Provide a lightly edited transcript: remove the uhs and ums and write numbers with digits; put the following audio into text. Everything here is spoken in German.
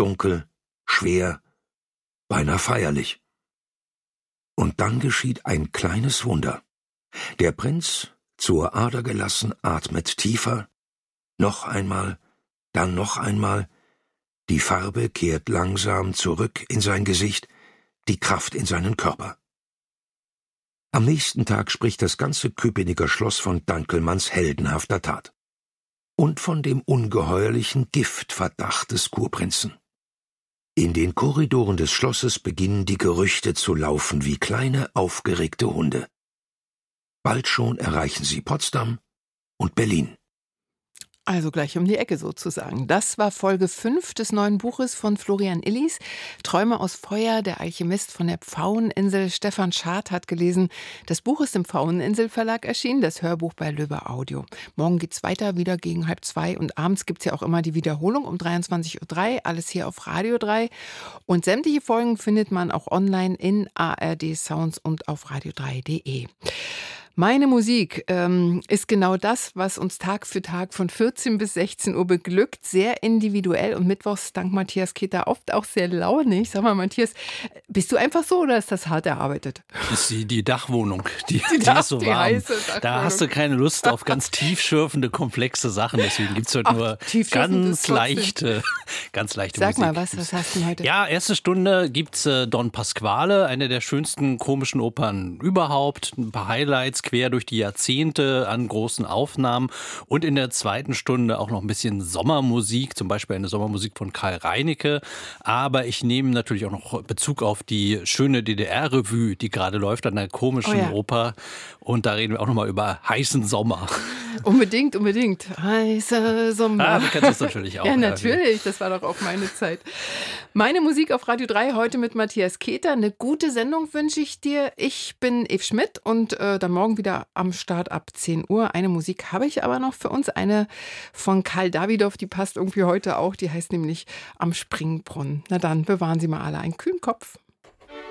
dunkel, schwer, beinahe feierlich. Und dann geschieht ein kleines Wunder. Der Prinz, zur Ader gelassen, atmet tiefer, noch einmal, dann noch einmal, die Farbe kehrt langsam zurück in sein Gesicht, die Kraft in seinen Körper. Am nächsten Tag spricht das ganze Köpenicker Schloss von Dankelmanns heldenhafter Tat. Und von dem ungeheuerlichen Giftverdacht des Kurprinzen. In den Korridoren des Schlosses beginnen die Gerüchte zu laufen wie kleine, aufgeregte Hunde. Bald schon erreichen sie Potsdam und Berlin. Also gleich um die Ecke sozusagen. Das war Folge 5 des neuen Buches von Florian Illies. Träume aus Feuer, der Alchemist von der Pfaueninsel. Stefan Schad hat gelesen. Das Buch ist im Pfaueninsel Verlag erschienen, das Hörbuch bei Löwe Audio. Morgen geht's weiter, wieder gegen 1:30 und abends gibt's ja auch immer die Wiederholung um 23:03 Uhr. Alles hier auf Radio 3. Und sämtliche Folgen findet man auch online in ARD Sounds und auf radio3.de. Meine Musik ist genau das, was uns Tag für Tag von 14 bis 16 Uhr beglückt. Sehr individuell und mittwochs dank Matthias Keter oft auch sehr launig. Sag mal, Matthias, bist du einfach so oder ist das hart erarbeitet? Das ist die Dachwohnung, die ist so warm. Da hast du keine Lust auf ganz tiefschürfende, komplexe Sachen. Deswegen gibt es heute nur ganz leichte Musik. Sag mal, was hast du denn heute? Ja, erste Stunde gibt es Don Pasquale, eine der schönsten komischen Opern überhaupt. Ein paar Highlights quer durch die Jahrzehnte an großen Aufnahmen. Und in der zweiten Stunde auch noch ein bisschen Sommermusik, zum Beispiel eine Sommermusik von Karl Reinecke. Aber ich nehme natürlich auch noch Bezug auf die schöne DDR-Revue, die gerade läuft an der komischen Oper. Und da reden wir auch nochmal über heißen Sommer. Unbedingt. Heißer Sommer. Du kennst das natürlich auch. Ja, natürlich. Das war doch auch meine Zeit. Meine Musik auf Radio 3 heute mit Matthias Keter. Eine gute Sendung wünsche ich dir. Ich bin Eve Schmidt und dann morgen wieder am Start ab 10 Uhr. Eine Musik habe ich aber noch für uns. Eine von Karl Davidow, die passt irgendwie heute auch. Die heißt nämlich Am Springbrunnen. Na dann, bewahren Sie mal alle einen kühlen Kopf.